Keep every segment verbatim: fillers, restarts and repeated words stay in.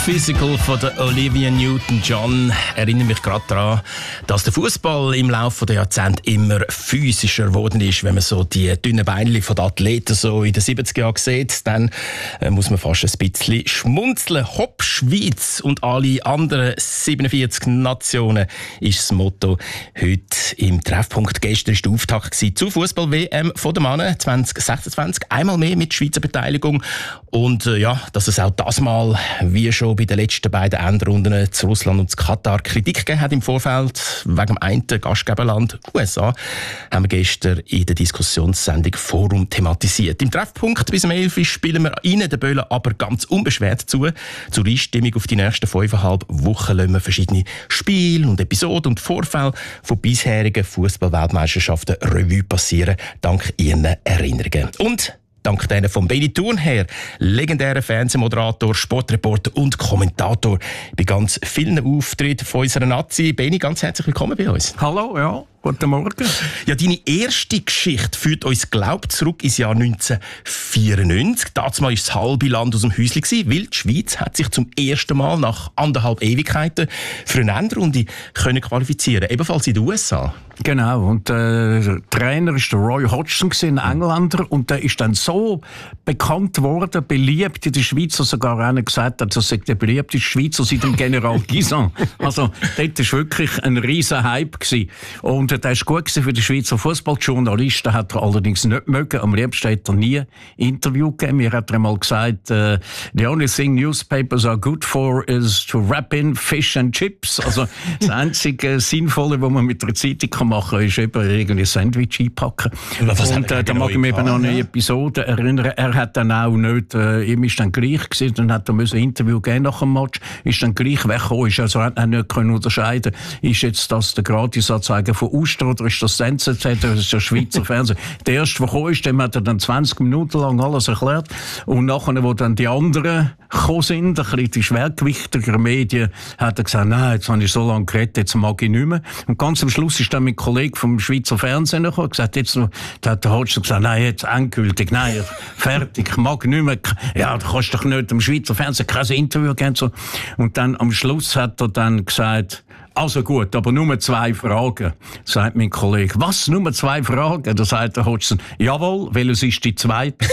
Physical von der Olivia Newton-John erinnert mich gerade daran, dass der Fußball im Laufe der Jahrzehnte immer physischer geworden ist. Wenn man so die dünnen Beine von den Athleten so in den siebziger Jahren sieht, dann äh, muss man fast ein bisschen schmunzeln. Hopp, Schweiz und alle anderen siebenundvierzig Nationen ist das Motto heute im Treffpunkt. Gestern war der Auftakt zur Fußball-W M von den Männern zwanzig sechsundzwanzig. Einmal mehr mit Schweizer Beteiligung. Und äh, ja, dass es auch das Mal, wie schon bei den letzten beiden Endrunden zu Russland und zu Katar, Kritik gegeben hat im Vorfeld wegen dem einen Gastgeberland U S A, haben wir gestern in der Diskussionssendung Forum thematisiert. Im Treffpunkt bis um elf Uhr spielen wir Ihnen den Böllen aber ganz unbeschwert zu. Zur Einstimmung auf die nächsten fünfeinhalb Wochen lassen wir verschiedene Spiele und Episoden und Vorfälle von bisherigen Fußball-Weltmeisterschaften Revue passieren, dank Ihren Erinnerungen. Und dank denen von Benny Thurnherr, legendärer Fernsehmoderator, Sportreporter und Kommentator bei ganz vielen Auftritten von unserer Nazi. Benny, ganz herzlich willkommen bei uns. Hallo, ja. Guten Morgen. Ja, deine erste Geschichte führt uns, glaub, zurück ins Jahr neunzehnhundertvierundneunzig. Damals war das halbe Land aus dem Häuschen, weil die Schweiz hat sich zum ersten Mal nach anderthalb Ewigkeiten für eine Endrunde können qualifizieren, ebenfalls in den U S A. Genau, und äh, der Trainer war der Roy Hodgson, ein Engländer, und der ist dann so bekannt worden, beliebt in der Schweiz, dass sogar einer gesagt hat, dass er der beliebteste Schweizer seit dem General Guisan. Also, dort war wirklich ein riesen Hype gewesen. Und der war gut für die Schweizer Fußballjournalisten, hat er allerdings nicht mögen. Am liebsten hat er nie Interview gegeben. Mir hat er einmal gesagt, uh, the only thing newspapers are good for is to wrap in fish and chips. Also das einzige Sinnvolle, was man mit einer Zeitung machen kann, ist eben irgendwie Sandwich einpacken. Was und äh, da mag ich mich eben an eine Episode erinnern. Er hat dann auch nicht, äh, ihm ist dann gleich gewesen, dann hat er ein Interview geben nach dem Match, ist dann gleich weggekommen, ist also hat er nicht können unterscheiden, ist jetzt das der Gratisanzeiger von Uster oder ist das N Z Z, das ist der Schweizer Fernsehen. Der erste, der gekommen ist, dem hat er dann zwanzig Minuten lang alles erklärt. Und nachher, wo dann die anderen gekommen sind, ein bisschen die schwergewichtigeren Medien, hat er gesagt, nein, jetzt habe ich so lange geredet, jetzt mag ich nicht mehr. Und ganz am Schluss ist dann mein Kollege vom Schweizer Fernsehen gekommen und gesagt, jetzt noch, da hat der Hodgson gesagt, nein, jetzt endgültig, nein, fertig, ich mag nicht mehr. Ja, du kannst doch nicht dem Schweizer Fernsehen kein Interview geben. So. Und dann am Schluss hat er dann gesagt, also gut, aber nur zwei Fragen, sagt mein Kollege. Was, nur zwei Fragen? Da sagt der Hodgson, jawohl, welches ist die zweite?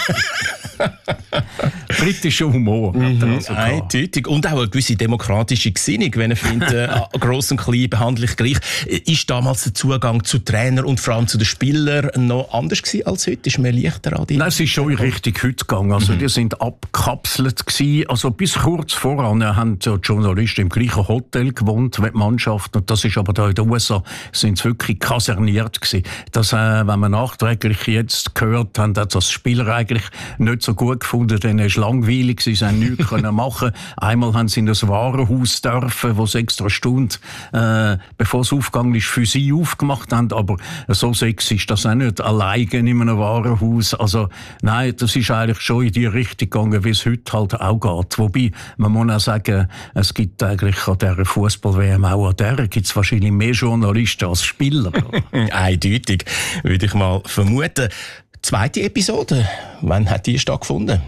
Britischer Humor. Mhm, also eindeutig. Und auch eine gewisse demokratische Gesinnung, wenn er findet, äh, gross und klein behandle ich gleich. Ist damals der Zugang zu Trainer und vor allem zu den Spielern noch anders gewesen als heute? Ist mehr leichter an die? Nein, es ist schon richtig heute gegangen. Also, mhm. Die sind abgekapselt gewesen. Also, bis kurz voran haben die Journalisten im gleichen Hotel gewohnt wie die Mannschaft. Und das ist aber da in den U S A sind sie wirklich kaserniert gewesen. Das, äh, wenn man nachträglich jetzt gehört haben, hat das Spieler eigentlich nicht so gut gefunden, denn es war langweilig, sie haben nichts machen. Einmal haben sie in das Warenhaus dürfen, wo sie extra Stunde, äh, bevor es aufgegangen ist, für sie aufgemacht haben, aber so sexy ist das auch nicht, alleine in einem Warenhaus. Also nein, das ist eigentlich schon in die Richtung gegangen, wie es heute halt auch geht. Wobei, man muss auch sagen, es gibt eigentlich an dieser Fußball-W M auch an der gibt es wahrscheinlich mehr Journalisten als Spieler. Eindeutig, würde ich mal vermuten. Zweite Episode, wann hat die stattgefunden?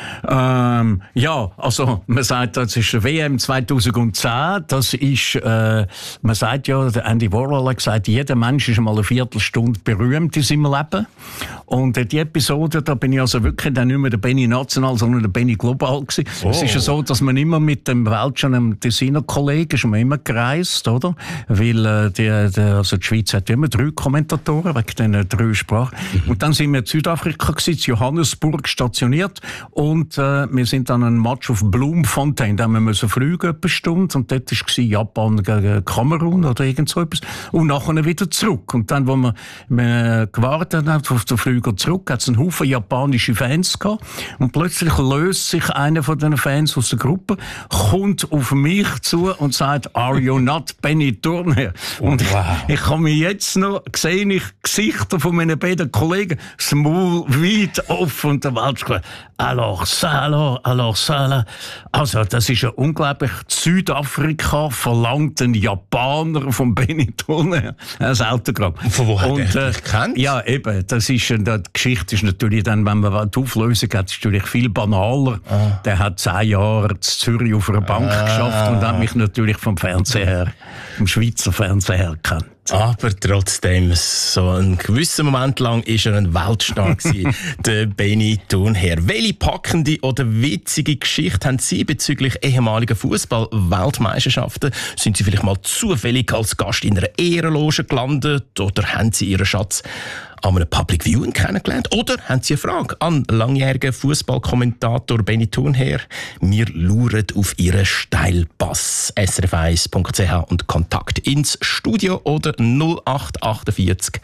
Ähm, ja, also man sagt, das ist W M zweitausendzehn, das ist, äh, man sagt ja, der Andy Warhol hat gesagt, jeder Mensch ist mal eine Viertelstunde berühmt in seinem Leben. Und äh, die Episode, da bin ich also wirklich dann nicht mehr der Benny National, sondern der Benny Global gewesen. Oh. Es ist ja so, dass man immer mit dem Welschen, dem Tessiner Kollegen, ist man immer gereist, oder? Weil äh, die, die, also die Schweiz hat immer drei Kommentatoren wegen diesen drei Sprachen. Mhm. Und dann sind wir in Südafrika gewesen, in Johannesburg stationiert. Und äh, wir sind dann ein Match auf Bloemfontein, da haben wir fliegen etwa eine Stunde und dort war Japan gegen Kamerun oder irgend so etwas und nachher wieder zurück. Und dann, wo wir, wir gewartet haben auf den Flüger zurück, hat es einen Haufen japanische Fans gehabt und plötzlich löst sich einer von den Fans aus der Gruppe, kommt auf mich zu und sagt, are you not Benny Thurnherr? Und wow. ich, ich kann mich jetzt noch, sehe ich Gesichter von meinen beiden Kollegen, das Maul weit offen und der Weltschule, alors, alors ça, alors, alors ça. Also, das ist ja unglaublich. Südafrika verlangt einen Japaner vom Benny Turner ein Autogramm. Von wo hat Und, er äh, dich gekannt? Ja, eben. Das ist, die Geschichte ist natürlich dann, wenn man die Auflösung hat, ist natürlich viel banaler. Ah. Der hat zehn Jahre in Zürich auf einer Bank ah. geschafft und hat mich natürlich vom Fernseher, vom Schweizer Fernseher gekannt. Aber trotzdem, so einen gewissen Moment lang war er ein Weltstar gewesen, der Benny Thurnherr. Welche packende oder witzige Geschichte haben Sie bezüglich ehemaliger Fußball-Weltmeisterschaften? Sind Sie vielleicht mal zufällig als Gast in einer Ehrenloge gelandet oder haben Sie Ihren Schatz an einem Public Viewing kennengelernt? Oder haben Sie eine Frage an langjährigen Fußballkommentator Benny Thurnherr? Wir lauern auf Ihren Steilpass. S R F eins Punkt C H und Kontakt ins Studio oder null acht achtundvierzig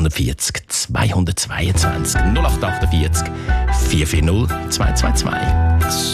vierundvierzig zweihundertzweiundzwanzig null acht achtundvierzig vier vier null zwei zwei zwei.